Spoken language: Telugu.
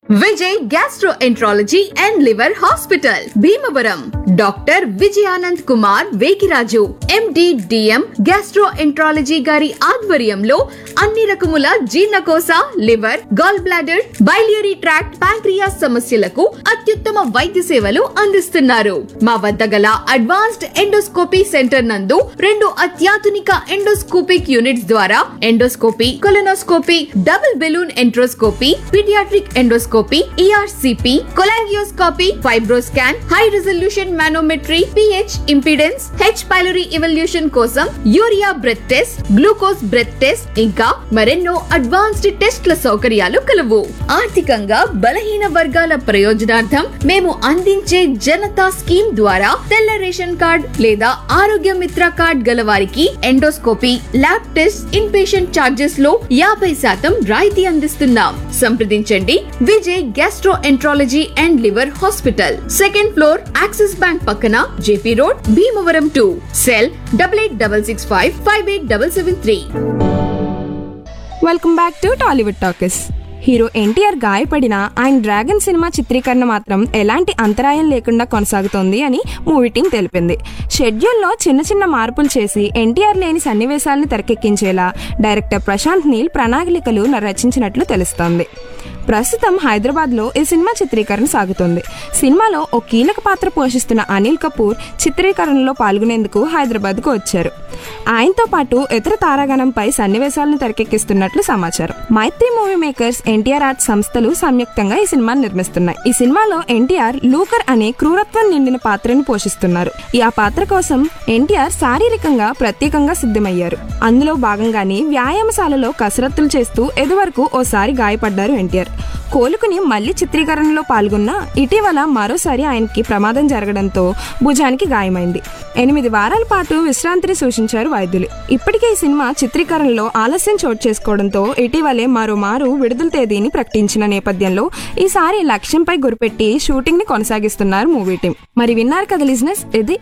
Vijay gastroenterology and liver hospital Bhimavaram. Doctor Vijayanand Kumar Vekiraju MD DM gastroenterology గారి ఆధ్వర్యంలో అన్ని రకముల జీర్ణకోశ, liver, gall bladder, biliary tract, pancreas సమస్యలకు అత్యుత్తమ వైద్య సేవలు అందిస్తున్నారు. మా వద్ద గల అడ్వాన్స్డ్ ఎండోస్కోపీ సెంటర్ నందు 2 అత్యాధునిక ఎండోస్కోపిక్ యూనిట్స్ ద్వారా endoscopy, colonoscopy, double balloon enteroscopy, paediatric endoscopy, ERCP, cholangioscopy, FibroScan, high resolution manometry, pH impedance, H pylori evolution కోసం urea breath test, glucose breath test ఇంకా మరెన్నో అడ్వాన్స్డ్ టెస్ట్ల సౌకర్యాలు కలవు. ఆర్థికంగా బలహీన వర్గాల ప్రయోజనార్థం మేము అందించే జనతా స్కీమ్ ద్వారా తెల్ల రేషన్ కార్డ్ లేదా ఆరోగ్య మిత్ర కార్డ్ గల వారికి endoscopy, lab test, in patient charges లో 50% రాయితీ అందిస్తున్నాం. సంప్రదించండి Vijay gastroenterology and liver hospital, 2nd floor, axis bank పక్కన, JP road, Bhimavaram 2. Cell 8866558773. Welcome back to Tollywood talkies. Hero NTR గాయపడిన ఆయన డ్రాగన్ సినిమా చిత్రీకరణ మాత్రం ఎలాంటి అంతరాయం లేకుండా కొనసాగుతోంది అని మూవీ టీం తెలిపింది. షెడ్యూల్లో చిన్న చిన్న మార్పులు చేసి ఎన్టీఆర్ లేని సన్నివేశాలను తెరకెక్కించేలా డైరెక్టర్ ప్రశాంత్ నీల్ ప్రణాళికలు రచించినట్లు తెలుస్తోంది. ప్రస్తుతం హైదరాబాద్లో ఈ సినిమా చిత్రీకరణ సాగుతోంది. సినిమాలో ఓ కీలక పాత్ర పోషిస్తున్న అనిల్ కపూర్ చిత్రీకరణలో పాల్గొనేందుకు హైదరాబాద్కు వచ్చారు. ఆయనతో పాటు ఇతర తారాగణంపై సన్నివేశాలను తెరకెక్కిస్తున్నట్లు సమాచారం. మైత్రి మూవీ మేకర్స్, ఎన్టీఆర్ ఆర్ట్స్ సంస్థలు సంయుక్తంగా ఈ సినిమాను నిర్మిస్తున్నాయి. ఈ సినిమాలో ఎన్టీఆర్ లూకర్ అనే క్రూరత్వం నిండిన పాత్రను పోషిస్తున్నారు. ఆ పాత్ర కోసం ఎన్టీఆర్ శారీరకంగా ప్రత్యేకంగా సిద్ధమయ్యారు. అందులో భాగంగానే వ్యాయామశాలలో కసరత్తులు చేస్తూ ఎదువరకు ఓసారి గాయపడ్డారు ఎన్టీఆర్. కోలుకుని మళ్లీ చిత్రీకరణలో పాల్గొన్నా ఇటీవల మరోసారి ఆయనకి ప్రమాదం జరగడంతో భుజానికి గాయమైంది. 8 వారాల పాటు విశ్రాంతిని సూచించారు వైద్యులు. ఇప్పటికే ఈ సినిమా చిత్రీకరణలో ఆలస్యం చోటు చేసుకోవడంతో ఇటీవలే మరోమారు విడుదల తేదీని ప్రకటించిన నేపథ్యంలో ఈసారి లక్ష్యంపై గురిపెట్టి షూటింగ్ ని కొనసాగిస్తున్నారు మూవీ టీం. మరి విన్నారు కదా లిజనర్స్, ఇది